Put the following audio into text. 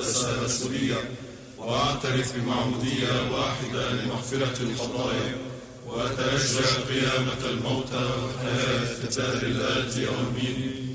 وأتقدس رسولية، وأعترف بمعمودية واحدة لمغفرة الخطايا، وأترجى قيامة الموتى والحياة في الدار الآتي. آمين.